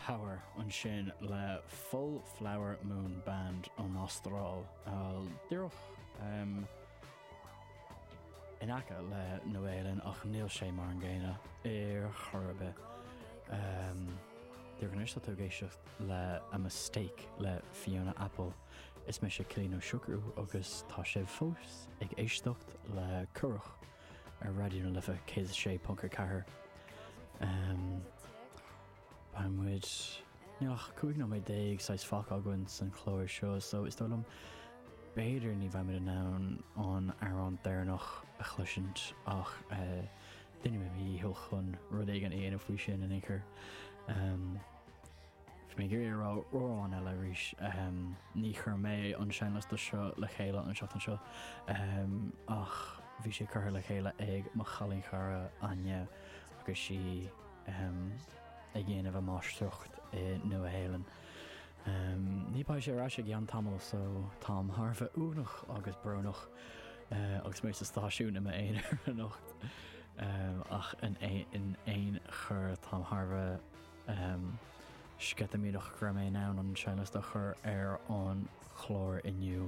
Power an sin le Full Flower Moon Band an Austral Dúch in acha le Noélan ach níl sé mar an ggéine chorbe Dúr gan tú géisiocht le A Mistake le Fiona Apple is me sé clíú siúcrú agus tá sé fós ag éistecht le curach ar radioúna lifa cé sé punca cahar Baimmuid chuig nó méid déag sais fác agann san chlóir seo, so is dóm béidir ní bhaimid an nán an arán déirnach a chluisint ach duine mé bhí hiil chun rud éig an éana faoi sin in éair. Mé gur róráin eile rís ní chur mé an seinlas do seo le chéile an seachtain seo ach bhí sé chur le chéile ag mo chalín chara aine agus si ag géanamh máistrucht i Nua-Shéalainn. Ní bá sé rá sé gan tamil so tám Harfa únach agus brunach agus mé sa stáisiún am éonar an nocht ach in éon chur tám Harfa scetamíadach gur mé nán an seilas do chur ar an chlór inniu.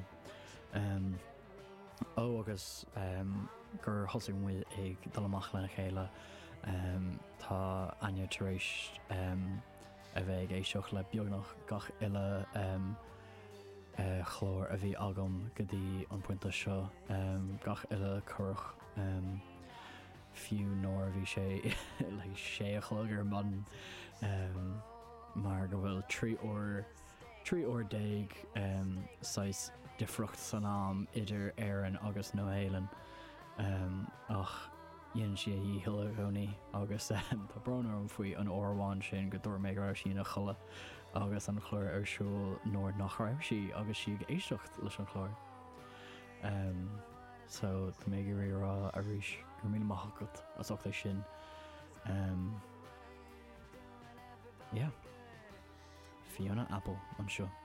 Agus gur thosaigh muid ag dul amach lena chéile tá aine tar éis a bheith éisteach le beagnach gach ile chlór a bhí agam go dtí an pointa seo gach ile curach fiú nóir bhí sé le sé a chlog ar man mar go bhfuil trí ó déag sais difrucht san am idir éireann agus Nua-Shéalainn ach dhéann si hí hiile gcónaí agus tá branar an faoi an óháin sin go dúir méid ar sin a chola agus an chlór ar siúil nóir nach raibh si agus si éistecht leis an chlór. So tá mé gur rá a rís gur mí maithagad as ochta sin. Fiona Apple an seo.